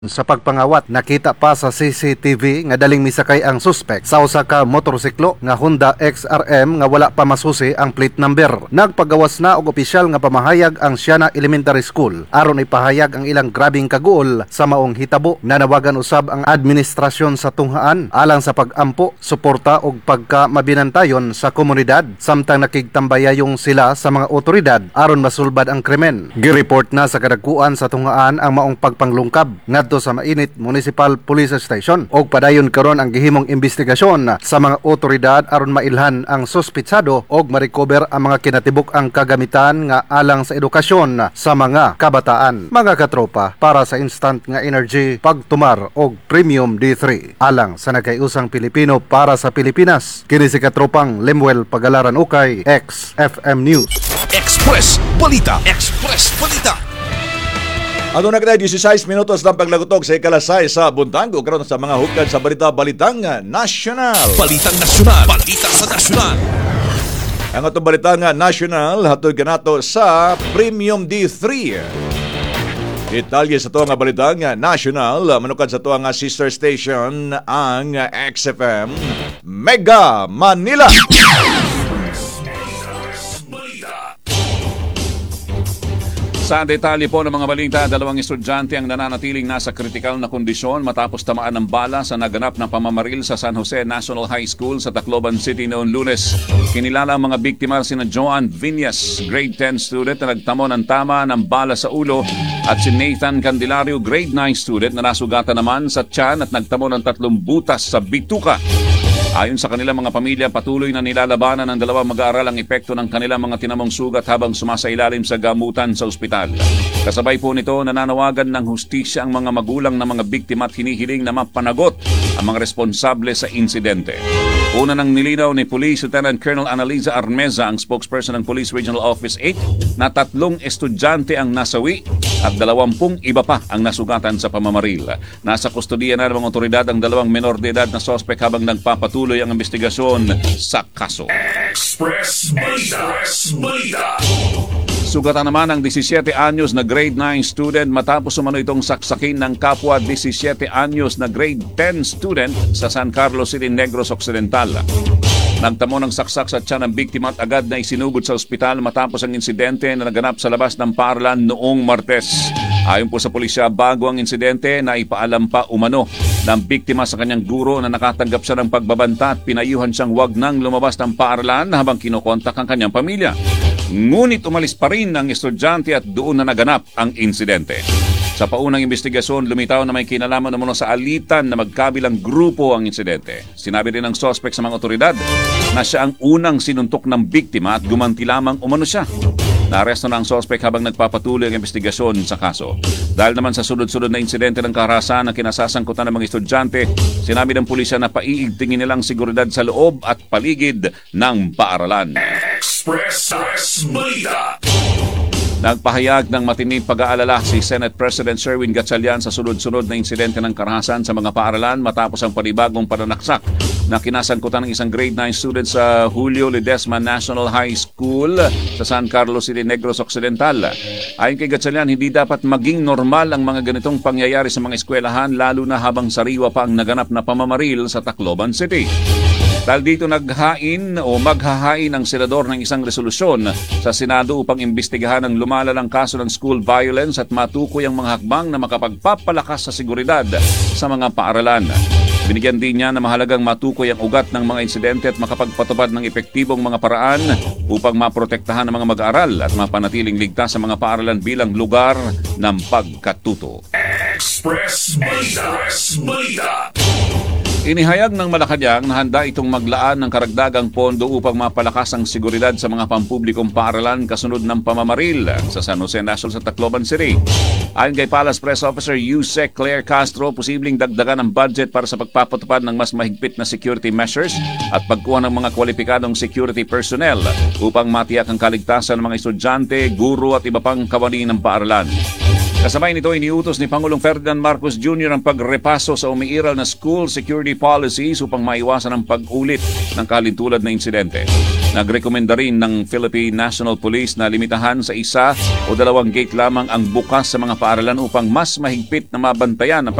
Sa pagpangawat, nakita pa sa CCTV nga daling misakay ang suspect sa usa ka motorsiklo nga Honda XRM nga wala pa masusi ang plate number. Nagpagawas na og opisyal nga pamahayag ang Siana Elementary School aron ipahayag ang ilang grabing kaguol sa maong hitabo. Nanawagan usab ang administrasyon sa tunghaan alang sa pag-ampo, suporta ug pagkamabinantayon sa komunidad samtang nakigtambayayong sila sa mga otoridad aron masulbad ang krimen. Gireport na sa kadagkuan sa tunghaan ang maong pagpanglungkab ngadto sa Mainit Municipal Police Station og padayon karon ang gihimong investigasyon sa mga otoridad aron mailhan ang suspitsado og ma-recover ang mga kinatibuk ang kagamitan nga alang sa edukasyon sa mga kabataan. Mga katropa, para sa instant nga energy, pagtumar og Premium D3 alang sa nagkayusang Pilipino para sa Pilipinas. Kini si katropang Lemuel Pagalaran Ukay, XFM News. Express Balita. Express Balita. Ano na kita 16 minutos ng paglagutog sa ikalasay sa buntang o karon sa mga hukad sa balitang nasyonal. Balitang nasyonal. Balita sa nasyonal. Ang atong balitang nasyonal hatod kanato sa Premium D3. Detalye sa ito nga balitang nasyonal, manukad sa ito nga sister station ang XFM Mega Manila. Sa detalye po ng mga balita, dalawang estudyante ang nananatiling nasa kritikal na kondisyon matapos tamaan ng bala sa naganap na pamamaril sa San Jose National High School sa Tacloban City noong Lunes. Kinilala ang mga biktima sina Joan Viñas, grade 10 student na nagtamo ng tama ng bala sa ulo, at si Nathan Candelario, grade 9 student na nasugatan naman sa tiyan at nagtamo ng 3 butas sa bituka. Ayon sa kanilang mga pamilya, patuloy na nilalabanan ng dalawang mag-aaral ang epekto ng kanilang mga tinamong sugat habang sumasailalim sa gamutan sa ospital. Kasabay po nito, nananawagan ng hustisya ang mga magulang ng mga biktima at hinihiling na mapanagot ang mga responsable sa insidente. Una nang nilinaw ni Police Lieutenant Colonel Analiza Armeza, ang spokesperson ng Police Regional Office 8, na 3 estudyante ang nasawi at 20 iba pa ang nasugatan sa pamamaril. Nasa kustodiya na ng mga otoridad ang 2 menor de edad na sospek habang nagpapatuloy ang investigasyon sa kaso. Express Balita. Express Balita. Sugatan naman ang 17 anyos na grade 9 student matapos umano itong saksakin ng kapwa 17 anyos na grade 10 student sa San Carlos City, Negros Occidental. Nagtamo ng saksak sa tiyan ng biktima at agad na isinugod sa ospital matapos ang insidente na naganap sa labas ng paaralan noong Martes. Ayon po sa pulisya, bago ang insidente na ipaalam pa umano ng biktima sa kanyang guro na nakatanggap siya ng pagbabanta at pinayuhan siyang wag nang lumabas ng paaralan habang kinokontak ang kanyang pamilya. Ngunit umalis pa rin ang estudyante at doon na naganap ang insidente. Sa paunang investigasyon, lumitaw na may kinalaman naman sa alitan na magkabilang grupo ang insidente. Sinabi rin ng suspect sa mga otoridad na siya ang unang sinuntok ng biktima at gumanti lamang umano siya. Naaresto na ang suspect habang nagpapatuloy ang investigasyon sa kaso. Dahil naman sa sunod-sunod na insidente ng karahasan na kinasasangkutan ng mga estudyante, sinabi ng pulisya na paiigtingin nilang seguridad sa loob at paligid ng paaralan. Express Balita. Nagpahayag ng matinding pag-aalala si Senate President Sherwin Gatchalian sa sunod-sunod na insidente ng karahasan sa mga paaralan matapos ang panibagong pananaksak na kinasangkutan ng isang grade 9 student sa Julio Ledesma National High School sa San Carlos City, Negros Occidental. Ayon kay Gatchalian, hindi dapat maging normal ang mga ganitong pangyayari sa mga eskwelahan lalo na habang sariwa pa ang naganap na pamamaril sa Tacloban City. Dahil dito maghahain ang senador ng isang resolusyon sa Senado upang imbestigahan ang lumalalang kaso ng school violence at matukoy ang mga hakbang na makapagpapalakas sa seguridad sa mga paaralan. Binigyan din niya na mahalagang matukoy ang ugat ng mga insidente at makapagpatupad ng epektibong mga paraan upang maprotektahan ang mga mag-aaral at mapanatiling ligtas sa mga paaralan bilang lugar ng pagkatuto. Express Balita. Express Balita. Inihayag ng Malacanang na handa itong maglaan ng karagdagang pondo upang mapalakas ang seguridad sa mga pampublikong paaralan kasunod ng pamamaril sa San Jose National sa Tacloban City. Ayon kay Palace Press Officer Yusek Claire Castro, posibleng dagdagan ang budget para sa pagpapatupad ng mas mahigpit na security measures at pagkuha ng mga kwalipikadong security personnel upang matiyak ang kaligtasan ng mga estudyante, guro at iba pang kawani ng paaralan. Kasabay nito, iniutos ni Pangulong Ferdinand Marcos Jr. ang pagrepaso sa umiiral na school security policies upang maiwasan ang pag-ulit ng kalintulad na insidente. Nagrekomenda rin ng Philippine National Police na limitahan sa 1 o 2 gate lamang ang bukas sa mga paaralan upang mas mahigpit na mabantayan ang